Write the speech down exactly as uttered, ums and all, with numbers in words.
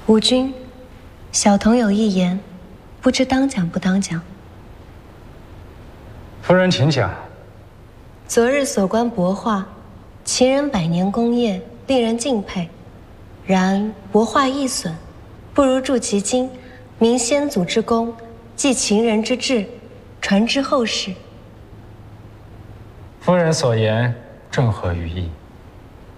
吾君，小童有一言，不知当讲不当讲。 夫人请讲。 昨日所观帛画，秦人百年功业，令人敬佩。然帛画易损，不如铸其精，明先祖之功，继秦人之志，传之后世。 夫人所言正合于意。